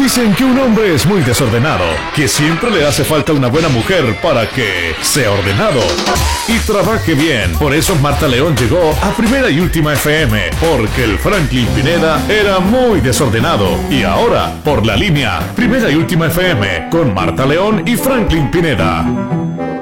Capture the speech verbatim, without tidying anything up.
Dicen que un hombre es muy desordenado, que siempre le hace falta una buena mujer para que sea ordenado y trabaje bien. Por eso Marta León llegó a Primera y Última F M, porque el Franklin Pineda era muy desordenado. Y ahora, por la línea Primera y Última F M, con Marta León y Franklin Pineda.